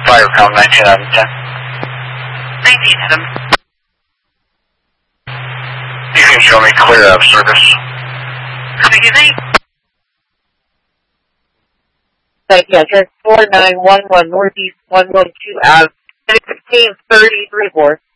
Firecom 19 out of 10. 19 Adam. You can show me clear out of service. Copy, good night. Psychiatric 4911 Northeast 112 Ave, 1630 34.